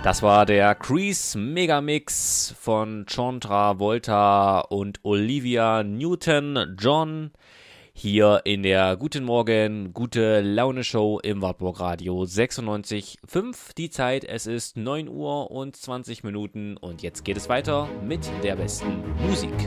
Das war der Crease Megamix von John Travolta und Olivia Newton-John hier in der Guten Morgen, Gute Laune Show im Wartburg Radio 96.5. Die Zeit, es ist 9 Uhr und 20 Minuten und jetzt geht es weiter mit der besten Musik.